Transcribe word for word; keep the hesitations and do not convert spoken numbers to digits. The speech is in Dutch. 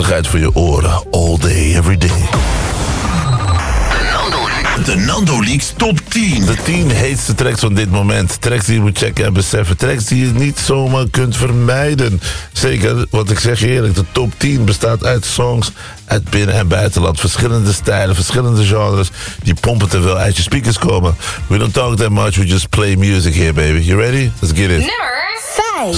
Gezelligheid voor je oren. All day, every day. De Nando Leaks top tien. De tien heetste tracks van dit moment. Tracks die je moet checken en beseffen. Tracks die je niet zomaar kunt vermijden. Zeker, want ik zeg je eerlijk, de top tien bestaat uit songs uit binnen- en buitenland. Verschillende stijlen, verschillende genres. Die pompen terwijl uit je speakers komen. We don't talk that much, we just play music here, baby. You ready? Let's get it. Nummer